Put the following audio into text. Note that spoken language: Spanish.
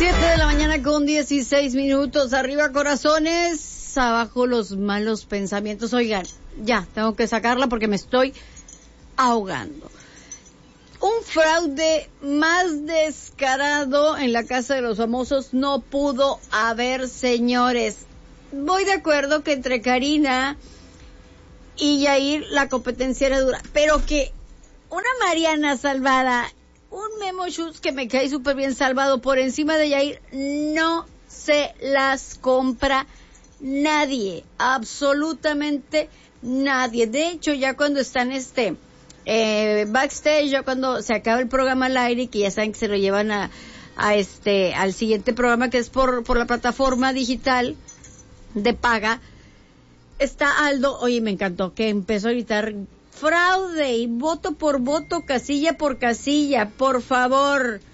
7 de la mañana con 16 minutos. Arriba corazones, abajo los malos pensamientos. Oigan, ya, tengo que sacarla porque me estoy ahogando. Un fraude más descarado en la casa de los famosos no pudo haber, señores. Voy de acuerdo que entre Karina y Yair la competencia era dura, pero que una Mariana salvada, un Memo Schutz que me cae súper bien salvado por encima de Yair, no se las compra nadie, absolutamente nadie. De hecho, ya cuando están backstage, ya cuando se acaba el programa al aire, que ya saben que se lo llevan al siguiente programa que es por la plataforma digital de paga, está Aldo, oye, me encantó que empezó a gritar fraude y voto por voto, casilla por casilla, por favor.